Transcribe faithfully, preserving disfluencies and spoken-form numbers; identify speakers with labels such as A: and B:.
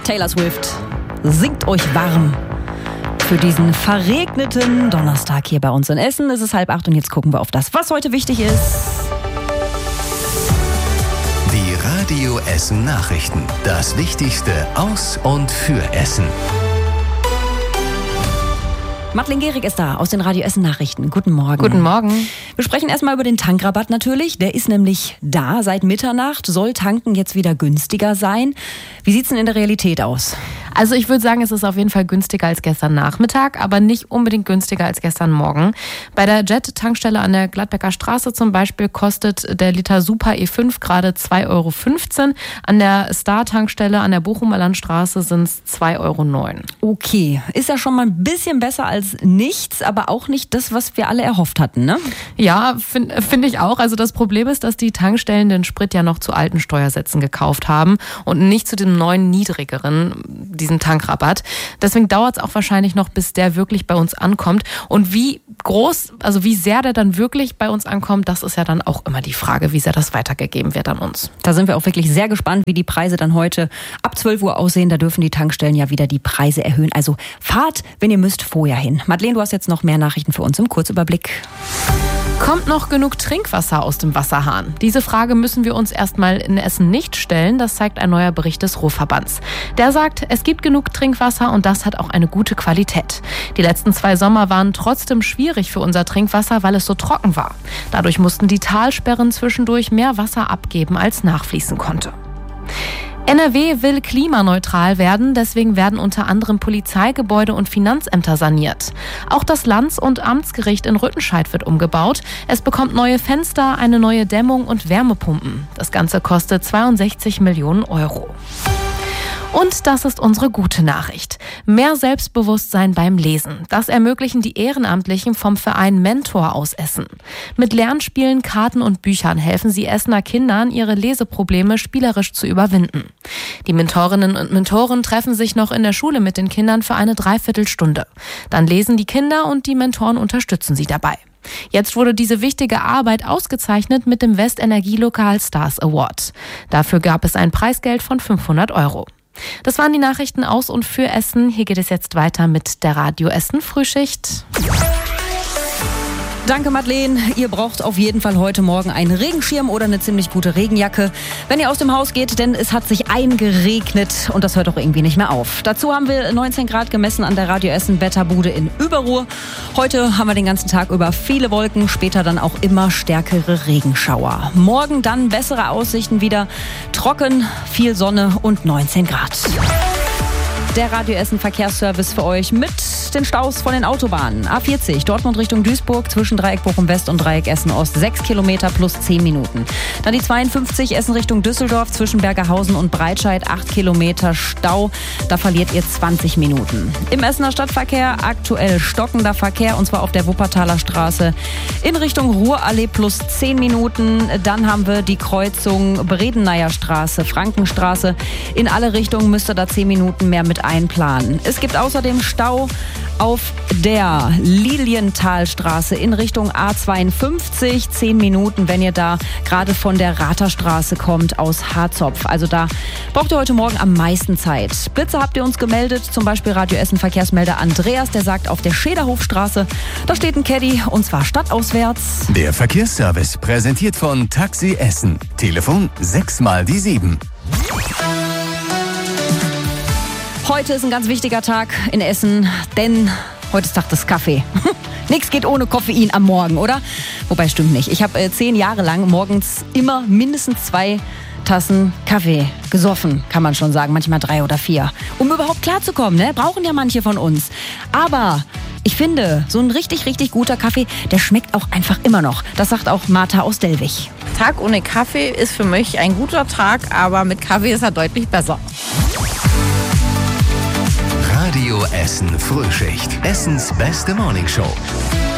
A: Taylor Swift singt euch warm für diesen verregneten Donnerstag hier bei uns in Essen. Es ist halb acht und jetzt gucken wir auf das, was heute wichtig ist.
B: Die Radio Essen Nachrichten. Das Wichtigste aus und für Essen.
A: Madeleine Gehrig ist da aus den Radio Essen Nachrichten. Guten Morgen.
C: Guten Morgen.
A: Wir sprechen erstmal über den Tankrabatt natürlich. Der ist nämlich da. Seit Mitternacht soll Tanken jetzt wieder günstiger sein. Wie sieht's denn in der Realität aus?
C: Also ich würde sagen, es ist auf jeden Fall günstiger als gestern Nachmittag, aber nicht unbedingt günstiger als gestern Morgen. Bei der Jet-Tankstelle an der Gladbecker Straße zum Beispiel kostet der Liter Super E fünf gerade zwei Euro fünfzehn. An der Star-Tankstelle an der Bochumer Landstraße sind es zwei Euro neun.
A: Okay, ist ja schon mal ein bisschen besser als nichts, aber auch nicht das, was wir alle erhofft hatten, ne?
C: Ja, finde find ich auch. Also das Problem ist, dass die Tankstellen den Sprit ja noch zu alten Steuersätzen gekauft haben und nicht zu dem neuen, niedrigeren, diesen Tankrabatt. Deswegen dauert es auch wahrscheinlich noch, bis der wirklich bei uns ankommt. Und wie groß, also wie sehr der dann wirklich bei uns ankommt, das ist ja dann auch immer die Frage, wie sehr das weitergegeben wird an uns.
A: Da sind wir auch wirklich sehr gespannt, wie die Preise dann heute ab zwölf Uhr aussehen. Da dürfen die Tankstellen ja wieder die Preise erhöhen. Also fahrt, wenn ihr müsst, vorher hin. Madeleine, du hast jetzt noch mehr Nachrichten für uns im Kurzüberblick.
C: Kommt noch genug Trinkwasser aus dem Wasserhahn? Diese Frage müssen wir uns erstmal in Essen nicht stellen. Das zeigt ein neuer Bericht des Ruhrverbands. Der sagt, es gibt genug Trinkwasser und das hat auch eine gute Qualität. Die letzten zwei Sommer waren trotzdem schwierig für unser Trinkwasser, weil es so trocken war. Dadurch mussten die Talsperren zwischendurch mehr Wasser abgeben, als nachfließen konnte. N R W will klimaneutral werden, deswegen werden unter anderem Polizeigebäude und Finanzämter saniert. Auch das Lands- und Amtsgericht in Rüttenscheid wird umgebaut. Es bekommt neue Fenster, eine neue Dämmung und Wärmepumpen. Das Ganze kostet zweiundsechzig Millionen Euro. Und das ist unsere gute Nachricht. Mehr Selbstbewusstsein beim Lesen. Das ermöglichen die Ehrenamtlichen vom Verein Mentor aus Essen. Mit Lernspielen, Karten und Büchern helfen sie Essener Kindern, ihre Leseprobleme spielerisch zu überwinden. Die Mentorinnen und Mentoren treffen sich noch in der Schule mit den Kindern für eine Dreiviertelstunde. Dann lesen die Kinder und die Mentoren unterstützen sie dabei. Jetzt wurde diese wichtige Arbeit ausgezeichnet mit dem Westenergie Lokal Stars Award. Dafür gab es ein Preisgeld von fünfhundert Euro. Das waren die Nachrichten aus und für Essen. Hier geht es jetzt weiter mit der Radio Essen Frühschicht.
A: Danke, Madeleine. Ihr braucht auf jeden Fall heute Morgen einen Regenschirm oder eine ziemlich gute Regenjacke, wenn ihr aus dem Haus geht, denn es hat sich eingeregnet und das hört auch irgendwie nicht mehr auf. Dazu haben wir neunzehn Grad gemessen an der Radio Essen Wetterbude in Überruhr. Heute haben wir den ganzen Tag über viele Wolken, später dann auch immer stärkere Regenschauer. Morgen dann bessere Aussichten wieder, trocken, viel Sonne und neunzehn Grad. Der Radio Essen Verkehrsservice für euch mit den Staus von den Autobahnen. A vierzig, Dortmund Richtung Duisburg, zwischen Dreieck Bochum West und Dreieck Essen Ost, sechs Kilometer plus zehn Minuten. Dann die zweiundfünfzig, Essen Richtung Düsseldorf, zwischen Bergerhausen und Breitscheid, acht Kilometer Stau. Da verliert ihr zwanzig Minuten. Im Essener Stadtverkehr aktuell stockender Verkehr, und zwar auf der Wuppertaler Straße in Richtung Ruhrallee plus zehn Minuten. Dann haben wir die Kreuzung Bredeneier Straße, Frankenstraße. In alle Richtungen müsst ihr da zehn Minuten mehr mit einplanen. Es gibt außerdem Stau auf der Lilienthalstraße in Richtung A zweiundfünfzig. Zehn Minuten, wenn ihr da gerade von der Raterstraße kommt aus Harzopf. Also da braucht ihr heute Morgen am meisten Zeit. Blitze habt ihr uns gemeldet, zum Beispiel Radio Essen Verkehrsmelder Andreas, der sagt, auf der Schäderhofstraße, da steht ein Caddy und zwar stadtauswärts.
B: Der Verkehrsservice präsentiert von Taxi Essen. Telefon sechs mal die sieben.
A: Heute ist ein ganz wichtiger Tag in Essen, denn heute ist Tag des Kaffee. Nichts geht ohne Koffein am Morgen, oder? Wobei, stimmt nicht. Ich habe äh, zehn Jahre lang morgens immer mindestens zwei Tassen Kaffee gesoffen, kann man schon sagen. Manchmal drei oder vier. Um überhaupt klarzukommen, ne? Brauchen ja manche von uns. Aber ich finde, so ein richtig, richtig guter Kaffee, der schmeckt auch einfach immer noch. Das sagt auch Martha aus Dellwig.
D: Tag ohne Kaffee ist für mich ein guter Tag, aber mit Kaffee ist er deutlich besser.
B: Radio Essen Frühschicht. Essens beste Morningshow.